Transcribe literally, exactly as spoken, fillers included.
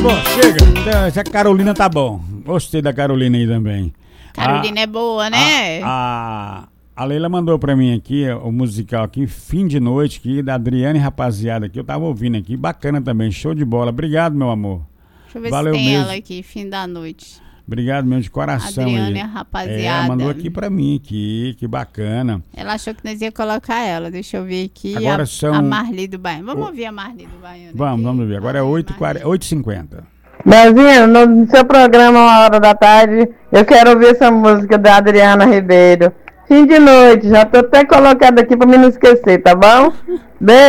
Bom, chega. Então, essa Carolina tá bom. Gostei da Carolina aí também. Carolina a, é boa, né? A, a, a Leila mandou pra mim aqui o musical aqui, Fim de Noite, aqui, da Adriane Rapaziada, que eu tava ouvindo aqui. Bacana também, show de bola. Obrigado, meu amor. Deixa eu ver Valeu se tem mesmo. ela aqui, Fim da Noite. Obrigado mesmo, de coração. Adriane, aí. Rapaziada. É, mandou aqui pra mim, aqui, que bacana. Ela achou que nós ia colocar ela. Deixa eu ver aqui. Agora a, são... a Marli do Baiano. Vamos o... ouvir a Marli do Baiano. Vamos, aqui? vamos ver. Agora é oito e cinquenta. Bezinho, no seu programa Uma Hora da Tarde, eu quero ouvir essa música da Adriana Ribeiro. Fim de noite, já tô até colocando aqui pra mim não esquecer, tá bom? Beijo.